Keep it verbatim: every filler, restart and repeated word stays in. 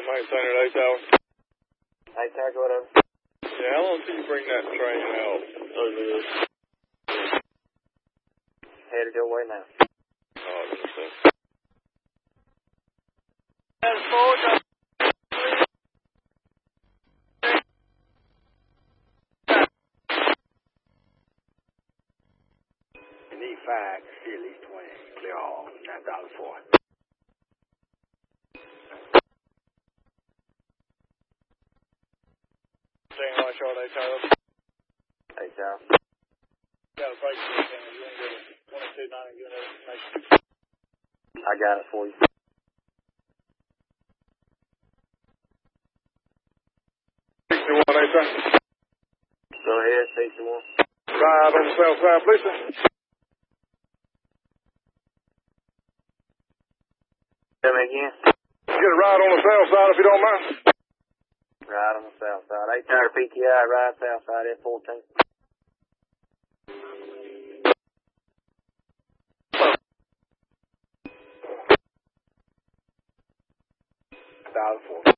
maintain at eight Tower. eight Tower, whatever. Yeah, how long till you bring that train out over this? Headed your way now. Oh, that's it. That's forward. You need five, see at least twenty. Clear all. nine dollars for it. Staying right short eight Tower. eight Tower. Got a break for this thing. You want to go to twenty-two nine and get that information? I got it for you. sixty-one eight Tower. Go ahead, sixty-one. Ride on the south side, please, sir. Tell me again. Get a ride on the south side if you don't mind. Right on the south side. eight Tower P T I, right south side, F fourteen. Thousand four.